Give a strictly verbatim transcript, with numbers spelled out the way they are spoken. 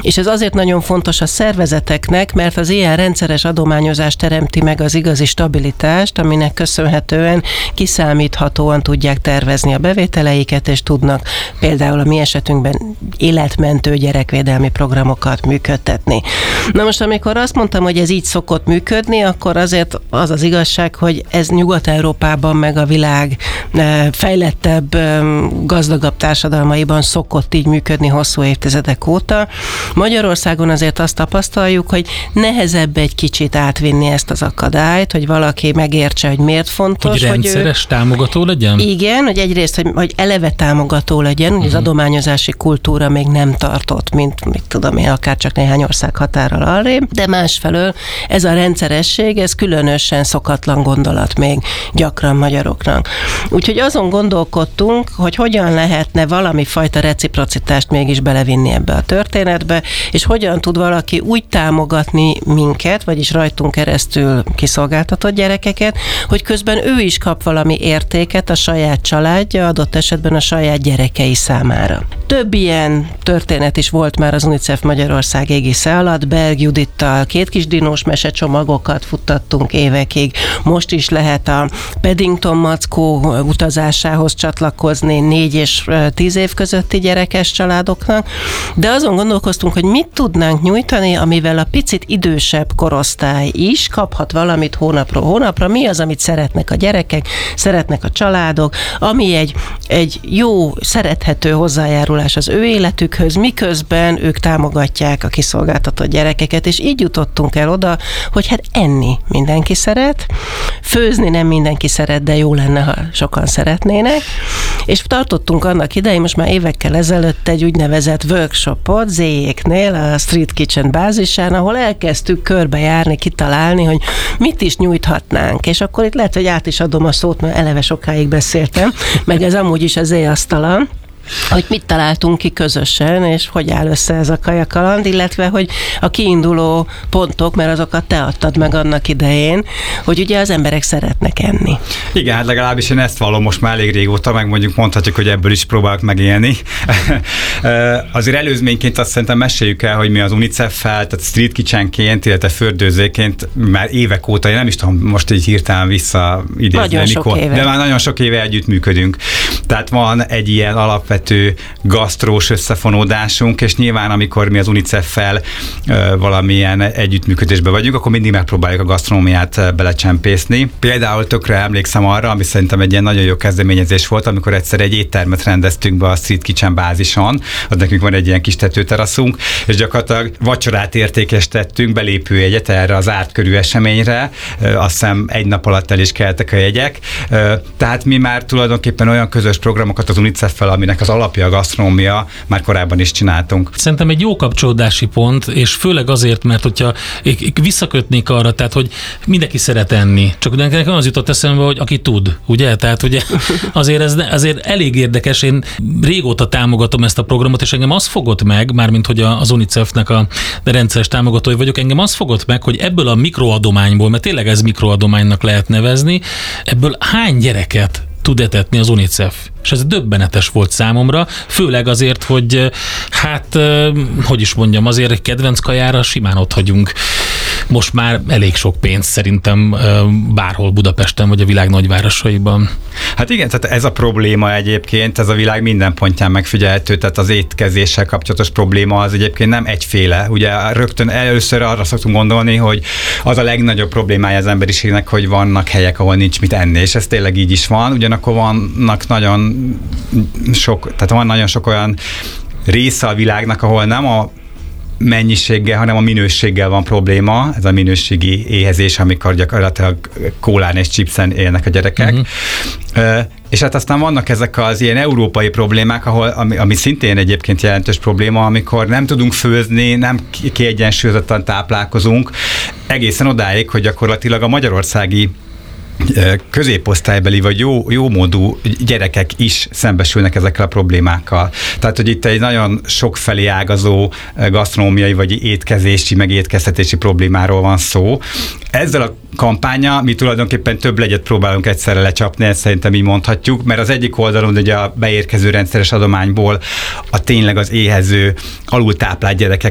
És ez azért nagyon fontos a szervezeteknek, mert az ilyen rendszeres adományozás teremti meg az igazi stabilitást, aminek köszönhetően kiszámíthatóan tudják tervezni a bevételeiket, és tudnak például a mi esetünkben életmentő gyerekvédelmi programokat működtetni. Na most, amikor azt mondtam, hogy ez így szokott működni, akkor azért az az igazság, hogy ez Nyugat-Európában meg a világ fejlettebb, gazdagabb társadalmaiban szokott így működni hosszú évtizedek óta. Magyarországon azért azt tapasztaljuk, hogy nehezebb egy kicsit átvinni ezt az akadályt, hogy valaki megértse, hogy miért fontos. Hogy rendszeres hogy ő... támogató legyen? Igen, hogy egyrészt, hogy, hogy eleve támogató legyen, uh-huh. hogy az adományozási kultúra még nem tartott, mint, mit tudom én, akár csak néhány ország határral arrébb, de másfelől ez a rendszeresség, ez különösen szokatlan gondolat még gyakran magyaroknak. Úgyhogy azon gondolkodtunk, hogy hogyan lehetne valami fajta reciprocitást mégis belevinni ebbe a történetbe, és hogyan tud valaki úgy támogatni minket, vagyis rajtunk keresztül kiszolgáltatott gyerekeket, hogy közben ő is kap valami értéket a saját családja, adott esetben a saját gyerekei számára. Több ilyen történet is volt már az UNICEF Magyarország égisze alatt. Berg Judittal két kis dinós mesecsomagokat futtattunk évekig. Most is lehet a Paddington Mackó utazásához csatlakozni négy és tíz év közötti gyerekes családoknak, de azon gondolkoztunk, hogy mit tudnánk nyújtani, amivel a picit idősebb korosztály is kaphat valamit hónapról hónapra. Mi az, amit szeretnek a gyerekek, szeretnek a családok, ami egy, egy jó, szerethető hozzájárulás az ő életükhöz, miközben ők támogatják a kiszolgáltatott gyerekeket, és így jutottunk el oda, hogy hát enni mindenki szeret, főzni nem mindenki szeret, de jó lenne, ha sokan szeretnének, és tartottunk annak idején, most már évekkel ezelőtt egy úgynevezett workshopot Zéjéknél, a Street Kitchen bázisán, ahol elkezdtük körbejárni, kitalálni, hogy mit is nyújthatnánk, és akkor itt lehet, hogy át is adom a szót, mert eleve sokáig beszéltem, meg ez amúgy is az Zéjasztalan, hogy mit találtunk ki közösen, és hogy áll össze ez a kajakaland, illetve, hogy a kiinduló pontok, mert azokat te adtad meg annak idején, hogy ugye az emberek szeretnek enni. Igen, hát legalábbis én ezt vallom most már elég régóta, meg mondjuk mondhatjuk, hogy ebből is próbálok megélni. Azért előzményként azt szerintem meséljük el, hogy mi az UNICEF-fel, tehát Street Kitchenként, illetve fördőzőként már évek óta, én nem is tudom most így hirtelen visszaidézni, mikor, de már nagyon sok éve együtt működünk. Tehát van egy ilyen alap vető gasztrós összefonódásunk, és nyilván amikor mi az UNICEF-fel ö, valamilyen együttműködésbe vagyunk, akkor mindig megpróbáljuk a gasztronómiát belecsempészni. Például tökre emlékszem arra, ami szerintem egy ilyen nagyon jó kezdeményezés volt, amikor egyszer egy éttermet rendeztünk be a Street Kitchen bázison, ott nekünk van egy ilyen kis tetőteraszunk, és gyakorlatilag vacsorát értékesítettünk, belépőjegyet erre az árt körű eseményre, ö, azt hiszem egy nap alatt el is keltek a jegyek. Ö, tehát mi már tulajdonképpen olyan közös programokat az UNICEF-fel, aminek az alapja a gasztronómia, már korábban is csináltunk. Szerintem egy jó kapcsolódási pont, és főleg azért, mert hogyha visszakötnék arra, tehát, hogy mindenki szeret enni, csak nekem az jutott eszembe, hogy aki tud, ugye? Tehát ugye azért ez azért elég érdekes, én régóta támogatom ezt a programot, és engem az fogott meg, mármint hogy az UNICEF-nek a rendszeres támogatói vagyok, engem az fogott meg, hogy ebből a mikroadományból, mert tényleg ez mikroadománynak lehet nevezni, ebből hány gyereket tud etetni az UNICEF. És ez döbbenetes volt számomra, főleg azért, hogy hát, hogy is mondjam, azért egy kedvenc kajára simán ott hagyunk. Most már elég sok pénz szerintem bárhol Budapesten vagy a világ nagyvárosaiban. Hát igen, tehát ez a probléma egyébként, ez a világ minden pontján megfigyelhető, tehát az étkezéssel kapcsolatos probléma az egyébként nem egyféle. Ugye rögtön először arra szoktunk gondolni, hogy az a legnagyobb problémája az emberiségnek, hogy vannak helyek, ahol nincs mit enni, és ez tényleg így is van. Ugyanakkor vannak nagyon sok, tehát van nagyon sok olyan része a világnak, ahol nem a mennyiséggel, hanem a minőséggel van probléma, ez a minőségi éhezés, amikor gyakorlatilag kólán és chipsen élnek a gyerekek. Uh-huh. És hát aztán vannak ezek az ilyen európai problémák, ahol, ami, ami szintén egyébként jelentős probléma, amikor nem tudunk főzni, nem kiegyensúlyozottan táplálkozunk, egészen odáig, hogy gyakorlatilag a magyarországi középosztálybeli vagy jó, jó módú gyerekek is szembesülnek ezekkel a problémákkal. Tehát, hogy itt egy nagyon sokfelé ágazó gasztronómiai vagy étkezési, meg étkeztetési problémáról van szó. Ezzel a kampánya mi tulajdonképpen több legyet próbálunk egyszerre lecsapni, ezt szerintem így mondhatjuk, mert az egyik oldalon ugye a beérkező rendszeres adományból a tényleg az éhező, alultáplált gyerekek